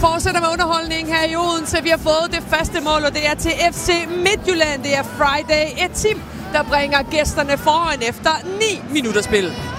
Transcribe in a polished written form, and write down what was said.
fortsætter med underholdningen her i Odense. Vi har fået det første mål, og det er til FC Midtjylland. Det er Friday, et team, der bringer gæsterne foran efter 9 minutter spil.